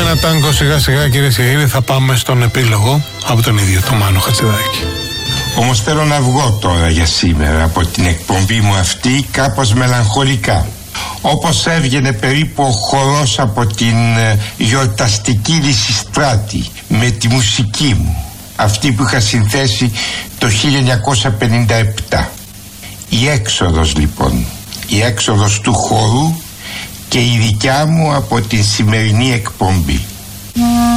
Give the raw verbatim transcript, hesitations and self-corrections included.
ένα τάγκο σιγά σιγά, κυρίες και κύριοι, θα πάμε στον επίλογο από τον ίδιο τον Μάνο Χατζηδάκη. Όμως θέλω να βγω τώρα για σήμερα από την εκπομπή μου αυτή κάπως μελαγχολικά. Όπως έβγαινε περίπου ο χορός από την ε, γιορταστική Λυσιστράτη με τη μουσική μου, αυτή που είχα συνθέσει το χίλια εννιακόσια πενήντα επτά. Η έξοδος λοιπόν, η έξοδος του χορού και η δικιά μου από την σημερινή εκπομπή.